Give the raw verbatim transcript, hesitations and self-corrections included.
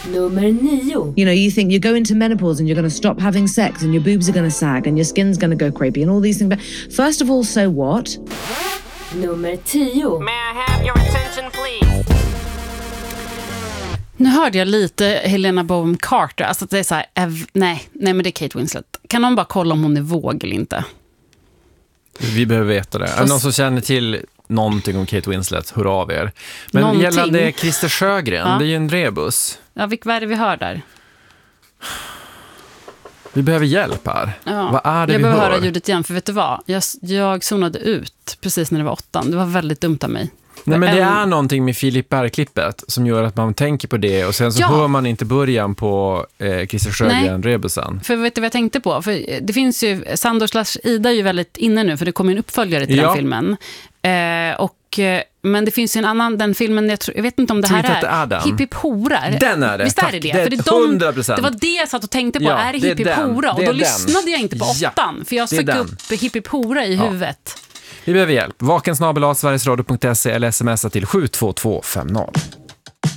Nummer nio. You know, you think you go into menopause and you're going to stop having sex and your boobs are going to sag and your skin's going to go crepey and all these things. But first of all, so what? Nummer tio. May I have your attention, please? Nu hörde jag lite Helena Bonham Carter. Alltså att det är så här, ev- nej, nej men det är Kate Winslet. Kan någon bara kolla om hon är våg eller inte? Vi behöver veta det. Är det någon som känner till någonting om Kate Winslet? Hör av er. Men Någonting. gällande Christer Sjögren, Ja. det är ju en rebus. Ja, vilk, vad är det vi hör där? Vi behöver hjälp här. Ja. Vad är det jag vi behöver hör? höra ljudet igen, för vet du vad? Jag, jag zonade ut precis när det var åttan. Det var väldigt dumt av mig. Nej, men det En- är någonting med Filip Berg-klippet som gör att man tänker på det och sen så Ja. hör man inte början på eh, Christer Sjögren-rebusen. För vet du vad jag tänkte på? För det finns ju, Sandor slash Ida är ju väldigt inne nu, för det kommer en uppföljare till Ja. den filmen. Eh, och, eh, men det finns ju en annan, den filmen, jag, tror, jag vet inte om det här Tror inte är, att det är den. Hipp Hipp Hora. Den är det, Visst är tack. det det? Det är För det, är de, hundra procent. det var det jag satt och tänkte på, Ja, är det det är Hipp Hipp den. Hora? Och Det då är den. lyssnade jag inte på Ja, åttan, för jag det är fick den. upp Hipp Hipp Hora i Ja. huvudet. Vi behöver hjälp. Vaken snabel-a sverigesradio punkt se eller smsa till sju två två fem noll.